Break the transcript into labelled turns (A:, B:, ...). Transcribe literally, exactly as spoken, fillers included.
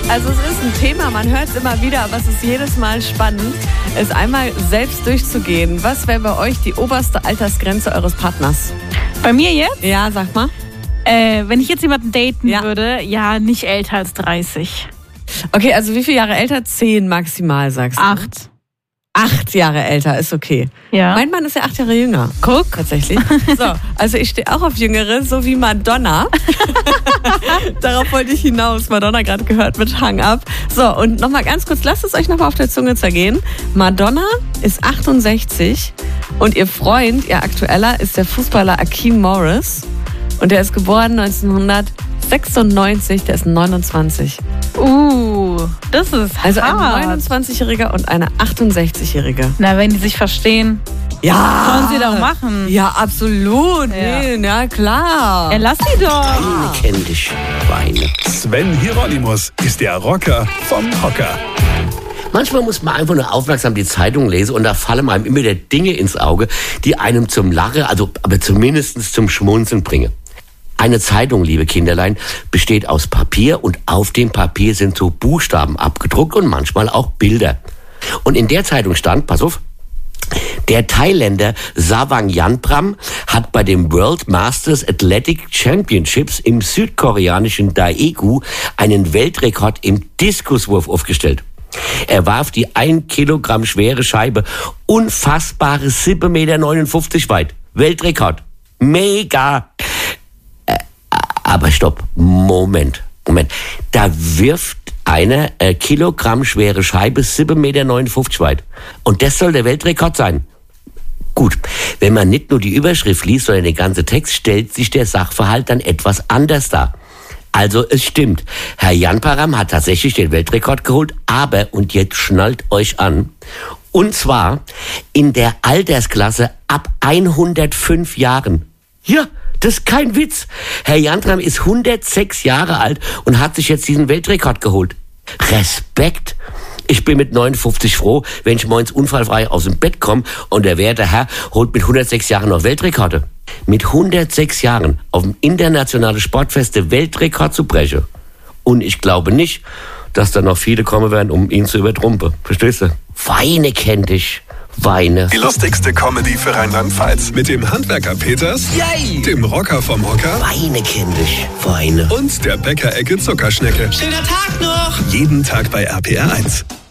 A: Also es ist ein Thema, man hört es immer wieder, aber es ist jedes Mal spannend, es einmal selbst durchzugehen. Was wäre bei euch die oberste Altersgrenze eures Partners?
B: Bei mir jetzt?
A: Ja, sag mal.
B: Äh, wenn ich jetzt jemanden daten
A: Ja.
B: würde, ja, nicht älter als dreißig.
A: Okay, also wie viele Jahre älter? Zehn maximal, sagst du?
B: Acht.
A: Acht Jahre älter ist okay.
B: Ja.
A: Mein Mann ist ja acht Jahre jünger.
B: Guck.
A: Tatsächlich. So, also ich stehe auch auf Jüngere, so wie Madonna. Darauf wollte ich hinaus. Madonna gerade gehört mit Hang Up. So, und nochmal ganz kurz, lasst es euch nochmal auf der Zunge zergehen. Madonna ist achtundsechzig und ihr Freund, ihr aktueller, ist der Fußballer Akeem Morris. Und der ist geboren neunzehnhundertsechsundneunzig, der ist neunundzwanzig.
B: Uh, das ist
A: Also ein
B: hart.
A: neunundzwanzigjähriger und eine achtundsechzigjährige.
B: Na, wenn die sich verstehen,
A: Ja.
B: sollen sie doch machen.
A: Ja, absolut.
B: Ja.
A: Nee, na klar.
B: Ja, lass sie doch.
C: Weine kenn dich, Weine.
D: Sven Hieronymus ist der Rocker vom Hocker.
C: Manchmal muss man einfach nur aufmerksam die Zeitung lesen und da fallen einem immer wieder Dinge ins Auge, die einem zum Lachen, also aber zumindest zum Schmunzeln bringen. Eine Zeitung, liebe Kinderlein, besteht aus Papier und auf dem Papier sind so Buchstaben abgedruckt und manchmal auch Bilder. Und in der Zeitung stand, pass auf, der Thailänder Savang Yanpram hat bei dem World Masters Athletic Championships im südkoreanischen Daegu einen Weltrekord im Diskuswurf aufgestellt. Er warf die ein Kilogramm schwere Scheibe unfassbare sieben Komma neunundfünfzig Meter weit. Weltrekord. Mega. Äh, aber stopp. Moment. Moment. Da wirft eine äh, Kilogramm schwere Scheibe sieben Komma neunundfünfzig Meter weit. Und das soll der Weltrekord sein. Gut, wenn man nicht nur die Überschrift liest, sondern den ganzen Text, stellt sich der Sachverhalt dann etwas anders dar. Also es stimmt, Herr Yanpram hat tatsächlich den Weltrekord geholt, aber, und jetzt schnallt euch an, und zwar in der Altersklasse ab hundertfünf Jahren. Ja, das ist kein Witz. Herr Yanpram ist hundertsechs Jahre alt und hat sich jetzt diesen Weltrekord geholt. Respekt. Ich bin mit neunundfünfzig froh, wenn ich morgens unfallfrei aus dem Bett komme und der werte Herr holt mit hundertsechs Jahren noch Weltrekorde. Mit hundertsechs Jahren auf dem internationalen Sportfest den Weltrekord zu brechen. Und ich glaube nicht, dass da noch viele kommen werden, um ihn zu übertrumpfen. Verstehst du? Weine kenn dich. Weine.
D: Die lustigste Comedy für Rheinland-Pfalz. Mit dem Handwerker Peters,
C: Yay!
D: dem Rocker vom Hocker
C: Weine kenn dich. Weine.
D: und der Bäckerecke Zuckerschnecke.
E: Schöner Tag noch!
D: Jeden Tag bei R P R eins.